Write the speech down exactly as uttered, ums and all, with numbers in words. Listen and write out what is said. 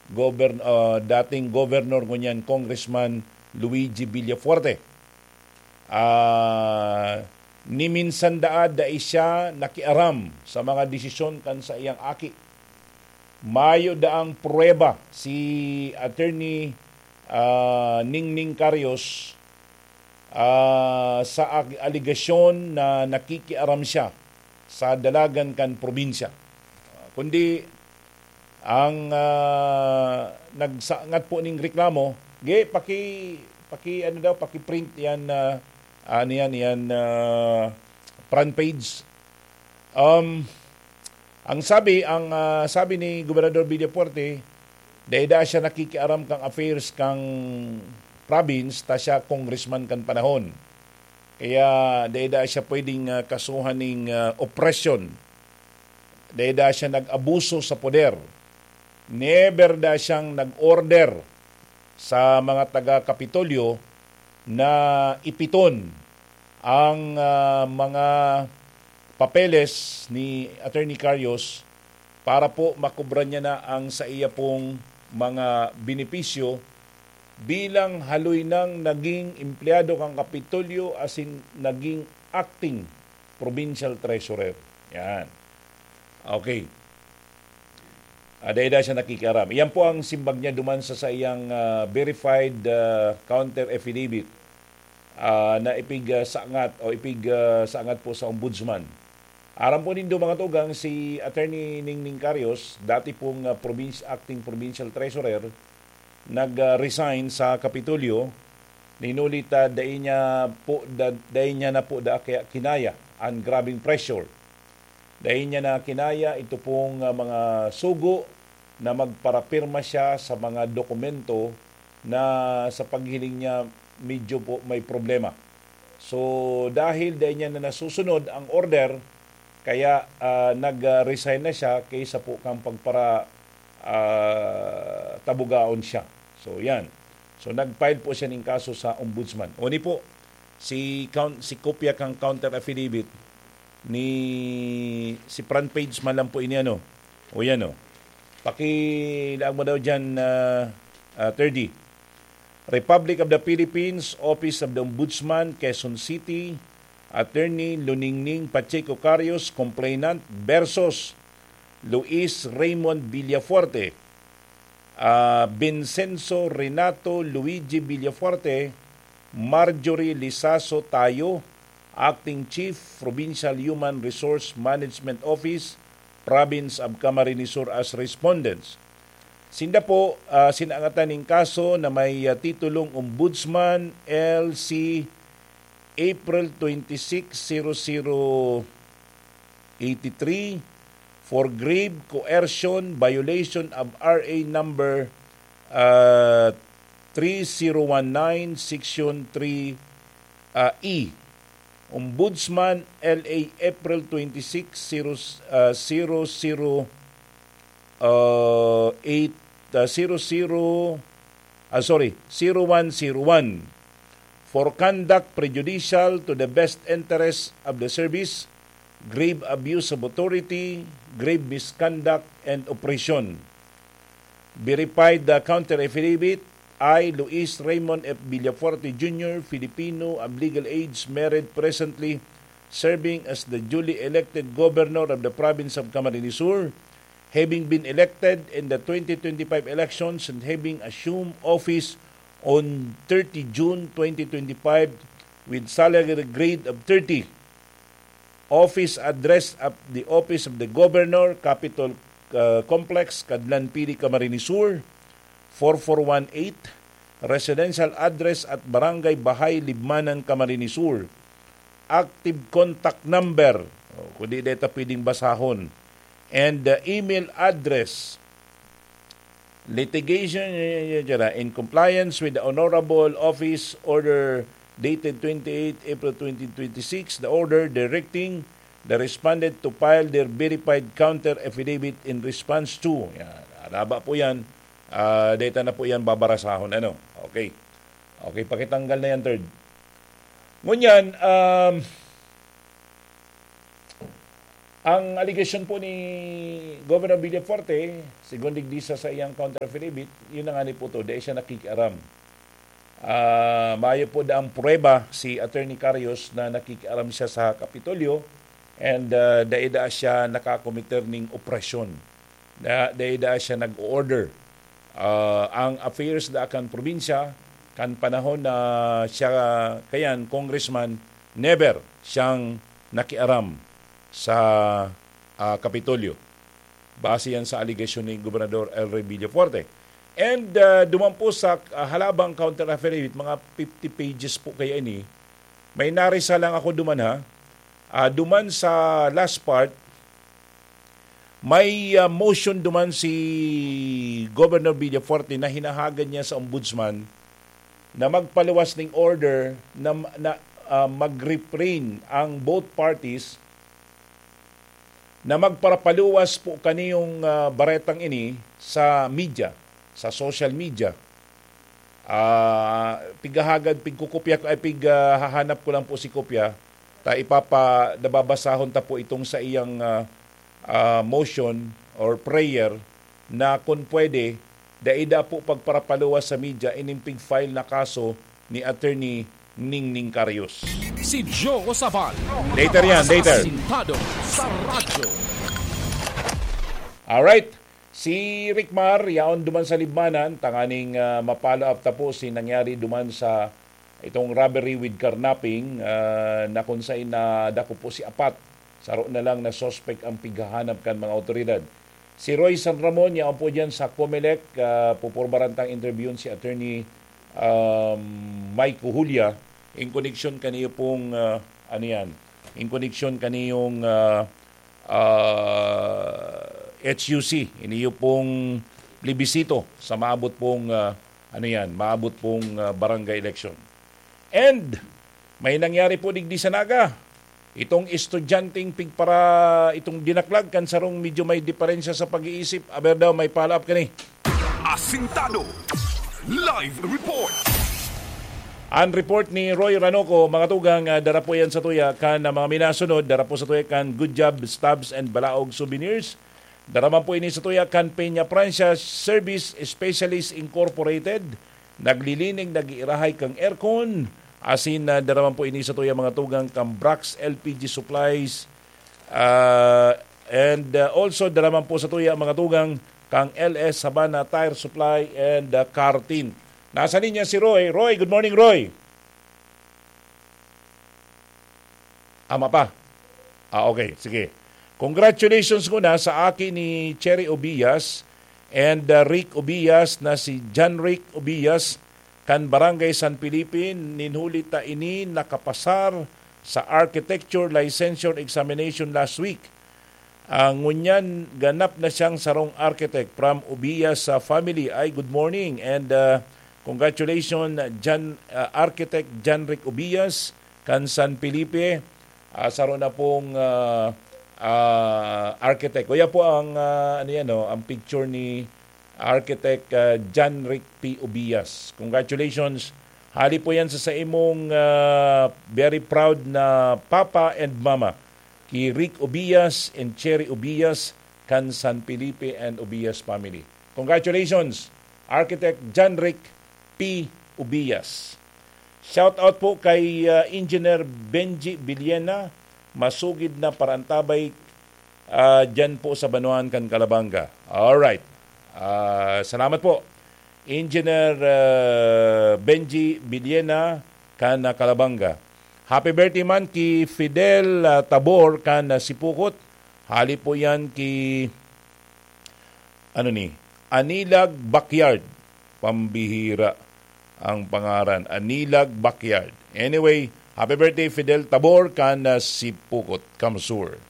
govern, uh, dating governor ngunyan Congressman Luigi Villafuerte. Uh, ni minsan daad da siya nakiaram sa mga desisyon kan sa iyang aki. Mayo daang pruweba si Attorney uh, Ningning Carios uh, sa aligasyon na nakikiaram siya sa dalagan kan probinsya. Uh, kundi ang uh, nagsangat po ning reklamo, ge paki paki ano daw paki print yan uh, ano yan yan uh, front page. Um ang sabi ang uh, sabi ni Gobernador Villafuerte, dahil siya nakikiaram kang affairs kang province, ta siya congressman kan panahon. Kaya dahil siya pwedeng uh, kasuhan ng uh, oppression. Dahil siya nag-abuso sa poder. Never da siyang nag-order sa mga taga-Kapitolyo na ipiton ang uh, mga papeles ni Attorney Carios para po makubra niya na ang sa iya pong mga benepisyo bilang haloy ng naging empleyado kang Kapitolyo as in naging acting provincial treasurer. Yan. Okay. Ada-ada siya nakikiaram. Iyan po ang simbag niya duman sa sa iyang uh, verified uh, counter affidavit uh, na ipig uh, sangat o ipig uh, sangat po sa ombudsman. Aram po nindo mga tugang si Attorney Ningning Carios, dati pong uh, province, acting provincial treasurer, nag-resign uh, sa Kapitolyo. Ninulit uh, dahil niya po da, dahil niya na po da kaya kinaya ang grabing pressure. Dahil niya na kinaya ito pong uh, mga sugo na magparapirma siya sa mga dokumento na sa paghiling niya medyo po may problema. So dahil dahil niya na nasusunod ang order, kaya uh, nag-resign na siya kaysa po kang pagpara uh, tabugaon siya. So yan. So nag-file po siya ng kaso sa ombudsman. O ni po, si, count, si kopya kang counter affidavit ni si front page man lang po ini ano. O yan o. Pakilaan mo daw dyan uh, uh, thirty. Republic of the Philippines, Office of the Ombudsman, Quezon City, Attorney Luningning Pacheco Carios, complainant versus Luis Raymond Villafuerte, uh, Vincenzo Renato Luigi Villafuerte, Marjorie Lizaso Tayo, Acting Chief, Provincial Human Resource Management Office, Province of Camarines Sur as respondents. Sinda po uh, sinangatan ng kaso na may uh, titulong Ombudsman L C April twenty-sixth, eighty-three for grave coercion violation of R A number uh, three thousand nineteen section three uh, E. Ombudsman L A April twenty-sixth, uh, zero zero eight uh, zero zero uh, sorry zero one zero one for conduct prejudicial to the best interest of the service, grave abuse of authority, grave misconduct, and oppression. Verified the counter affidavit, I, Luis Raymond F. Villafuerte Junior, Filipino, of legal age, married, presently serving as the duly elected governor of the province of Camarines Sur, having been elected in the twenty twenty-five elections and having assumed office on thirtieth June twenty twenty-five with salary grade of thirty. Office address of the Office of the Governor, Capitol uh, Complex, Cadlan Pili, Camarines Sur, forty-four eighteen. Residential address at Barangay Bahay, Libmanan, Camarines Sur. Active contact number, oh, kundi dito pwedeng basahon, and the email address. Litigation in compliance with the Honorable Office Order dated twenty-eighth April twenty twenty-six, the order directing the respondent to file their verified counter affidavit in response to. Yan, alaba po yan. Uh, data na po yan babarasahon. Ano? Okay. Okay, pakitanggal na yan, third. Ngunyan, um, Ang allegation po ni Governor Villaforte, sigon digdisa sa iyang counter affidavit, yun na nga ni po to, dahil siya nakikiaram. Uh, maayo po da ang prueba si Attorney Carios na nakikiaram siya sa Kapitolyo and uh, dahil da siya nakakomiter ning operasyon. Dahil da siya nag-order. Uh, ang affairs da kan probinsya, kan panahon na siya kayan, congressman, never siyang nakiaram sa uh, Kapitolyo. Base yan sa allegation ni Gobernador El Rey Villaforte. And uh, duman po sa uh, halabang counter affidavit, mga fifty pages po kaya ini, may narisa lang ako duman ha. Uh, duman sa last part, may uh, motion duman si Governor Villaforte na hinahagan niya sa ombudsman na magpaliwas ng order na, na uh, mag-refrain ang both parties na magparapaluwas po kaniyong uh, baretang ini sa media, sa social media. Uh, pigahagad, pigkukopya, ay pighahanap ko lang po si kopya, ta ipapa, nababasahon ta po itong sa iyang uh, uh, motion or prayer na kung pwede, daida po pagparapaluwas sa media, inimpig file na kaso ni Attorney Ningning Carios. Si Joe Saval. Later yan, later. Asintado sa radyo. Alright. Si Rick Mar, yaon duman sa Libmanan, tanganing uh, mapalo up tapo si nangyari duman sa itong robbery with carnapping uh, na kung saan na dako po si apat. Saro na lang na suspect ang pighahanap kan mga otoridad. Si Roy San Ramon, yaon po dyan sa Comelec, uh, pupurbarantang interview si Attorney um, Mike Julia in connection kaniyo pong uh, ano yan, in connection kaniyong uh, uh, H U C, iniyo pong plebisito sa maabot pong uh, ano yan, maabot pong uh, barangay election. And may nangyari po digdi sa Naga. Itong estudyanteng pig para itong dinaklag kan sarong medyo may diferensya sa pag-iisip. Aber daw may follow up kani. Asintado Live Report. Ang report ni Roy Ranoco, mga tugang, uh, dara po yan sa tuya kan uh, mga minasunod, dara po sa tuya kan Good Job Stabs and Balaog Souvenirs. Dara man po ini sa tuya kan Peña Francia Service Specialist Incorporated. Naglilining, nag-iirahay kang aircon. Asin na uh, dara man po ini sa tuya mga tugang kang Brax L P G Supplies. Uh, and uh, also dara man po sa tuya mga tugang kang L S Habana Tire Supply and uh, Cartin. Nasa linya si Roy. Roy, good morning, Roy. Ama pa? Ah, okay. Sige. Congratulations muna sa akin ni Cherry Obias and uh, Rick Obias na si John Rick Obias kan Barangay San Felipe. Ninhuli ta ini nakapasar sa Architecture Licensure Examination last week. Ang uh, ngunyan, ganap na siyang sarong architect from Obias sa family. Ay, good morning and uh, congratulations, John, uh, Architect John Rick Obias, kan San Felipe. Uh, saro na pong uh, uh, architect. Kuya po ang, uh, ano yan, no, ang picture ni Architect uh, John Rick P. Obias. Congratulations. Hali po yan sa sa imong uh, very proud na papa and mama. Ki Rick Obias and Cherry Obias, kan San Felipe and Obias family. Congratulations, Architect John Rick P. Obias. Shout out po kay uh, Engineer Benji Villena, masugid na parantabay uh, dyan po sa Banuan kan Calabanga. Alright. Uh, salamat po. Engineer uh, Benji Villena kan uh, Calabanga. Happy birthday man ki Fidel uh, Tabor kan uh, Sipukot. Hali po yan ki ano ni Anilag Backyard. Pambihira ang pangaran. Anilag Backyard. Anyway, happy birthday Fidel Tabor kan uh, Sipukot. Kamsur.